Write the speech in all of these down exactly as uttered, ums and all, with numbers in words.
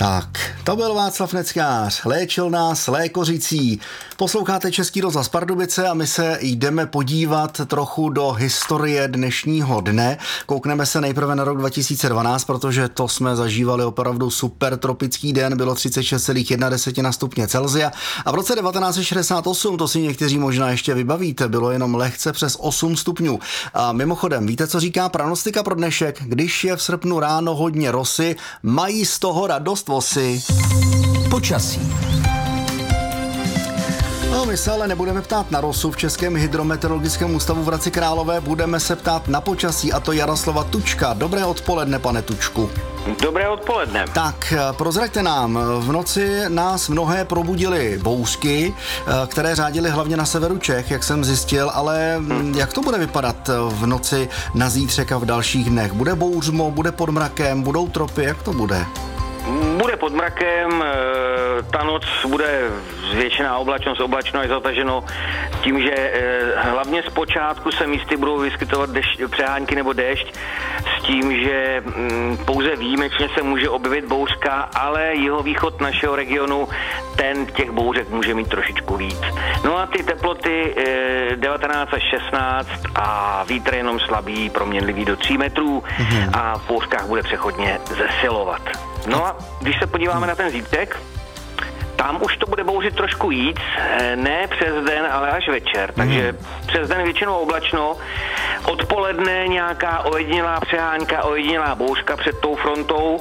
Tak, to byl Václav Neckář, léčil nás lékořicí. Posloucháte Český rozhlas Pardubice a my se jdeme podívat trochu do historie dnešního dne. Koukneme se nejprve na rok dva tisíce dvanáct, protože to jsme zažívali opravdu super tropický den, bylo třicet šest celá jedna stupně Celsia a v roce devatenáct set šedesát osm, to si někteří možná ještě vybavíte, bylo jenom lehce přes osm stupňů. A mimochodem, víte, co říká pranostika pro dnešek? Když je v srpnu ráno hodně rosy, mají z toho radost vosy. Počasí. No, my se ale nebudeme ptát na rosu v Českém hydrometeorologickém ústavu v Hradci Králové, budeme se ptát na počasí, a to Jaroslava Tučka. Dobré odpoledne, pane Tučku. Dobré odpoledne. Tak, prozraďte nám, v noci nás mnohé probudily bouřky, které řádily hlavně na severu Čech, jak jsem zjistil, ale hmm. jak to bude vypadat v noci na zítřek a v dalších dnech? Bude bouřmo, bude pod mrakem, budou tropy, jak to bude? Bude pod mrakem, ta noc bude zvětšená oblačnost, oblačno je zataženo tím, že hlavně z počátku se místy budou vyskytovat dešť, přehánky nebo déšť, s tím, že pouze výjimečně se může objevit bouřka, ale jihovýchod našeho regionu, ten těch bouřek může mít trošičku víc. No a ty teploty devatenáct až šestnáct a vítr jenom slabý, proměnlivý do tří metrů mm-hmm. a v bouřkách bude přechodně zesilovat. No a když se podíváme na ten zítřek, tam už to bude bouřit trošku víc, ne přes den, ale až večer, takže mm. přes den většinou oblačno, odpoledne nějaká ojedinělá přehánka, ojedinělá bouřka před tou frontou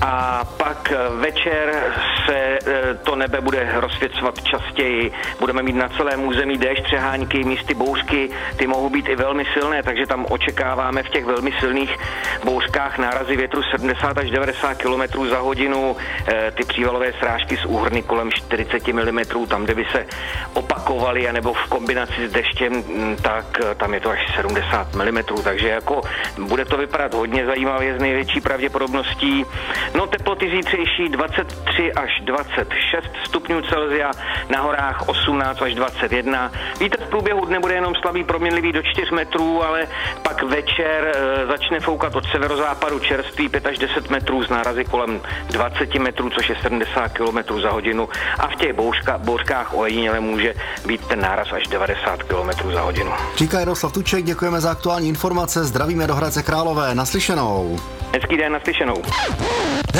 a pak večer se to nebe bude rozsvěcovat častěji, budeme mít na celém území déšť, přehánky, místy bouřky, ty mohou být i velmi silné, takže tam očekáváme v těch velmi silných bouřkách nárazy větru sedmdesát až devadesát kilometrů za hodinu, ty přívalové srážky z úhrny kolem čtyřicet milimetrů, tam, kde by se opakovaly, anebo v kombinaci s deštěm, tak tam je to až sedmdesát milimetrů, takže jako bude to vypadat hodně zajímavě s největší pravděpodobností. No teploty zítřejší dvacet tři až dvacet šest stupňů Celsia, na horách osmnáct až dvacet jedna. Vítr v průběhu dne bude jenom slabý, proměnlivý do čtyř metrů, ale pak večer e, začne foukat od severozápadu čerstvý pět až deset metrů z nárazy kolem dvacet metrů, což je sedmdesát kilometrů za hodinu. A v těch bouřka, bouřkách ojediněle může být ten náraz až devadesát kilometrů za hodinu. Říká Jaroslav Tuček, děkujeme za aktuální informace, zdravíme do Hradce Králové, naslyšenou. Hezký den, naslyšenou.